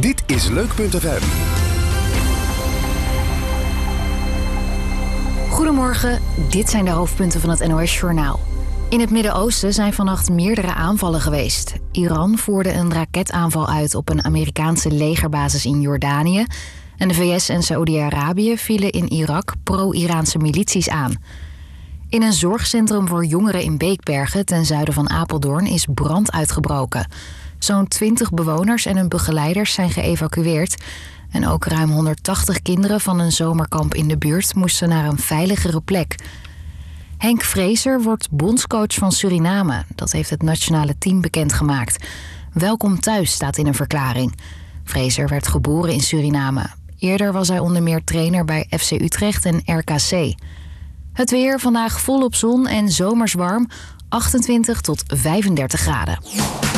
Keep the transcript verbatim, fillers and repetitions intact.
Dit is Leuk punt F M. Goedemorgen, dit zijn de hoofdpunten van het N O S-journaal. In het Midden-Oosten zijn vannacht meerdere aanvallen geweest. Iran voerde een raketaanval uit op een Amerikaanse legerbasis in Jordanië. En de V S en Saoedi-Arabië vielen in Irak pro-Iraanse milities aan. In een zorgcentrum voor jongeren in Beekbergen, ten zuiden van Apeldoorn, is brand uitgebroken. Zo'n twintig bewoners en hun begeleiders zijn geëvacueerd. En ook ruim honderdtachtig kinderen van een zomerkamp in de buurt moesten naar een veiligere plek. Henk Vrezer wordt bondscoach van Suriname. Dat heeft het nationale team bekendgemaakt. Welkom thuis, staat in een verklaring. Vrezer werd geboren in Suriname. Eerder was hij onder meer trainer bij F C Utrecht en R K C. Het weer, vandaag volop zon en zomers warm, achtentwintig tot vijfendertig graden.